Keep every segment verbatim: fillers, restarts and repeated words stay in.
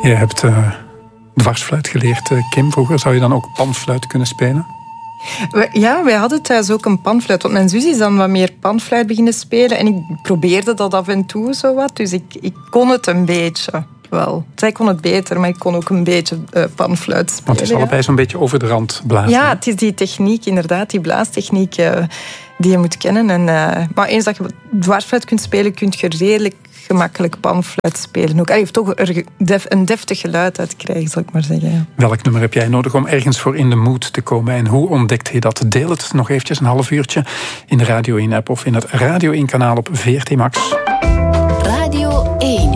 Je hebt uh, dwarsfluit geleerd, uh, Kim. Vroeger zou je dan ook panfluit kunnen spelen? Ja, wij hadden thuis ook een panfluit. Want mijn zus is dan wat meer panfluit beginnen spelen. En ik probeerde dat af en toe zo wat. Dus ik, ik kon het een beetje wel. Zij kon het beter, maar ik kon ook een beetje uh, panfluit spelen. Want het is allebei zo'n beetje over de rand blazen. Ja, het is die techniek inderdaad, die blaastechniek uh, die je moet kennen. En, uh, maar eens dat je dwarsfluit kunt spelen, kun je redelijk gemakkelijk panfluit spelen. Ook, hij heeft toch er def, een deftig geluid uit krijgen, zal ik maar zeggen. Ja. Welk nummer heb jij nodig om ergens voor in de mood te komen? En hoe ontdekt je dat? Deel het nog eventjes een half uurtje in de Radio één-app of in het Radio één-kanaal op V R T Max. Radio één.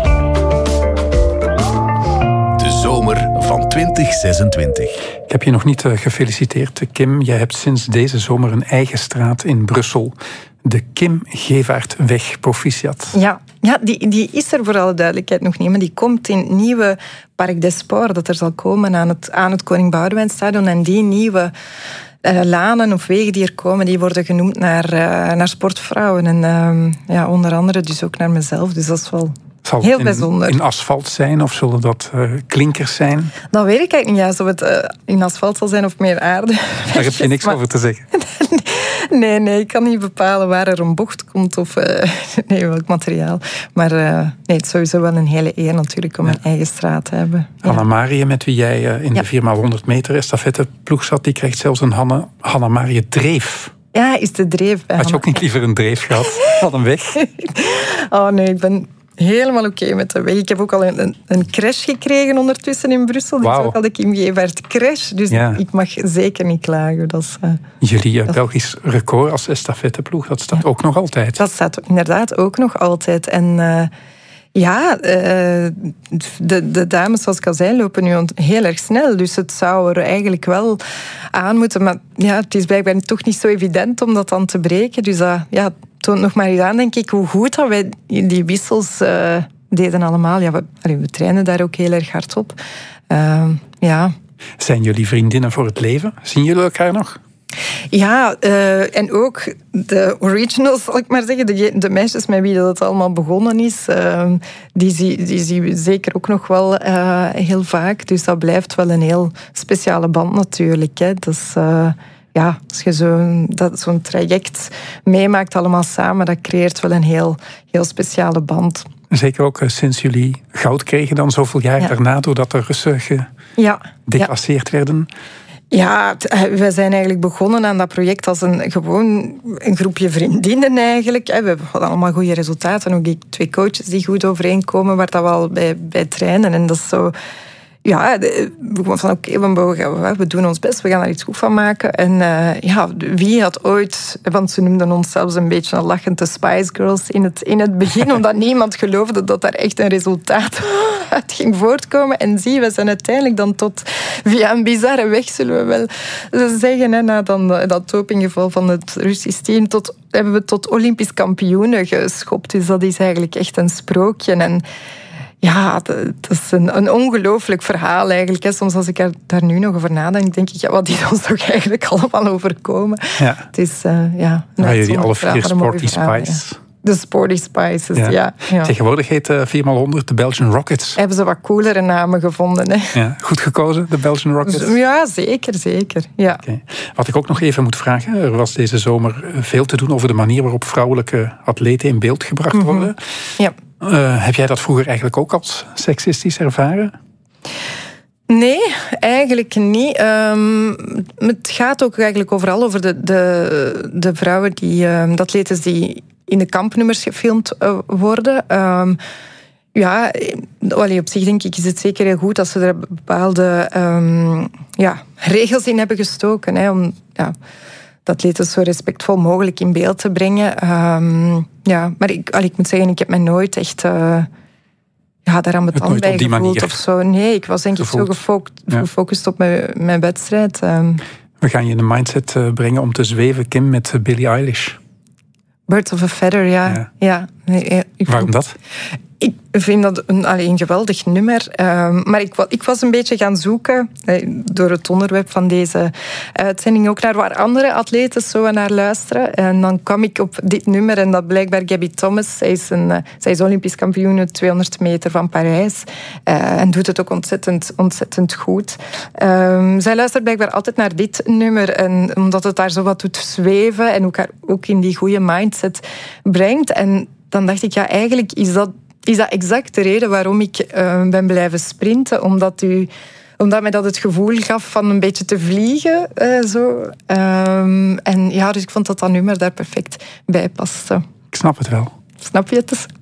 De zomer van twintig zesentwintig. Ik heb je nog niet gefeliciteerd, Kim. Jij hebt sinds deze zomer een eigen straat in Brussel. De Kim Gevaertweg. Proficiat. Ja, ja die, die is er voor alle duidelijkheid nog niet. Maar die komt in het nieuwe Parc des Sports dat er zal komen aan het, aan het Koning Boudewijnstadion. En die nieuwe uh, lanen of wegen die er komen, die worden genoemd naar, uh, naar sportvrouwen. En uh, ja, onder andere dus ook naar mezelf. Dus dat is wel... Zal heel het bijzonder. In, in asfalt zijn of zullen dat uh, klinkers zijn? Dat weet ik eigenlijk niet. Ja, of het uh, in asfalt zal zijn of meer aarde. Daar heb je niks maar... over te zeggen. Nee, nee, ik kan niet bepalen waar er een bocht komt of uh, nee, welk materiaal. Maar uh, nee, het is sowieso wel een hele eer natuurlijk om ja. een eigen straat te hebben. Hanna ja. Marië, met wie jij uh, in ja. de vier maal honderd meter estafetteploeg zat, die krijgt zelfs een Hanna, Hanna Marië dreef. Ja, is de dreef. Had je ook niet liever een dreef gehad dan een weg? Oh nee, ik ben... helemaal oké okay met de weg. Ik heb ook al een, een, een crash gekregen ondertussen in Brussel. Wow. Dus ook al de Kim Gevaert crash. Dus ja. ik mag zeker niet klagen. Dat is, uh, Jullie uh, dat... Belgisch record als estafetteploeg, dat staat ja. ook nog altijd. Dat staat inderdaad ook nog altijd. En uh, ja, uh, de, de dames, zoals ik al zei, lopen nu heel erg snel. Dus het zou er eigenlijk wel aan moeten. Maar ja, het is blijkbaar toch niet zo evident om dat dan te breken. Dus uh, ja... toont nog maar eens aan, denk ik, hoe goed dat wij die wissels uh, deden allemaal. Ja, we, allee, we trainen daar ook heel erg hard op. Uh, ja. Zijn jullie vriendinnen voor het leven? Zien jullie elkaar nog? Ja, uh, en ook de originals, zal ik maar zeggen, de, de meisjes met wie dat allemaal begonnen is, uh, die, zie, die zien we zeker ook nog wel uh, heel vaak. Dus dat blijft wel een heel speciale band natuurlijk. Hè. Dus... Uh, Ja, als je zo'n, dat, zo'n traject meemaakt allemaal samen, dat creëert wel een heel, heel speciale band. Zeker ook sinds jullie goud kregen dan zoveel jaar ja. daarna, doordat de Russen gedeclasseerd ja. werden. Ja, wij zijn eigenlijk begonnen aan dat project als een gewoon een groepje vriendinnen eigenlijk. We hebben allemaal goede resultaten. Ook die twee coaches die goed overeenkomen, waar dat we al bij, bij trainen. En dat is zo... Ja, we van oké, okay, we doen ons best, we gaan er iets goed van maken. En uh, ja, wie had ooit, want ze noemden ons zelfs een beetje een lachende Spice Girls in het, in het begin, omdat niemand geloofde dat daar echt een resultaat uit ging voortkomen. En zie, we zijn uiteindelijk dan tot, via een bizarre weg, zullen we wel zeggen, hè, na dan dat dopinggeval van het Russisch team, tot, hebben we tot Olympisch kampioenen geschopt. Dus dat is eigenlijk echt een sprookje. En ja, dat is een, een ongelooflijk verhaal eigenlijk. Hè. Soms als ik er, daar nu nog over nadenk, denk ik, ja, wat is ons toch eigenlijk allemaal overkomen? Ja. Het is, uh, ja... Nou, jullie alle vier Sporty Spice. Ja. De Sporty Spices, ja. ja, ja. Tegenwoordig heet uh, vier maal honderd de Belgian Rockets. Hebben ze wat coolere namen gevonden. Hè? Ja, goed gekozen, de Belgian Rockets? Ja, zeker, zeker. Ja. Okay. Wat ik ook nog even moet vragen, er was deze zomer veel te doen over de manier waarop vrouwelijke atleten in beeld gebracht mm-hmm. worden. Ja. Uh, heb jij dat vroeger eigenlijk ook als seksistisch ervaren? Nee, eigenlijk niet. Um, het gaat ook eigenlijk overal over de, de, de vrouwen, die, um, de atletes die in de kampnummers gefilmd uh, worden. Um, ja, allee, op zich denk ik is het zeker heel goed dat ze er bepaalde um, ja, regels in hebben gestoken. Hè, om ja, de atleten zo respectvol mogelijk in beeld te brengen. Um, ja, maar ik, allee, ik moet zeggen, ik heb me nooit echt... Uh, Ja, daar aan mijn tand bij gevoeld of zo. Nee, ik was denk ik zo gefocust, ja. gefocust op mijn, mijn wedstrijd. Um. We gaan je in de mindset uh, brengen om te zweven, Kim, met Billie Eilish. Birds of a Feather, ja. ja. ja. Nee, ik Waarom dat? Ik vind dat een, allee, een geweldig nummer. Uh, maar ik, ik was een beetje gaan zoeken, uh, door het onderwerp van deze uitzending, ook naar waar andere atleten zo naar luisteren. En dan kwam ik op dit nummer en dat blijkbaar Gabby Thomas. Zij is, een, uh, zij is Olympisch kampioen tweehonderd meter van Parijs. Uh, en doet het ook ontzettend, ontzettend goed. Uh, zij luistert blijkbaar altijd naar dit nummer. En omdat het haar zo wat doet zweven en ook haar ook in die goede mindset brengt. En dan dacht ik, ja, eigenlijk is dat is dat exact de reden waarom ik uh, ben blijven sprinten. Omdat, u, omdat mij dat het gevoel gaf van een beetje te vliegen. Uh, zo. Um, en ja, dus ik vond dat dat nummer daar perfect bij paste. Ik snap het wel. Snap je het?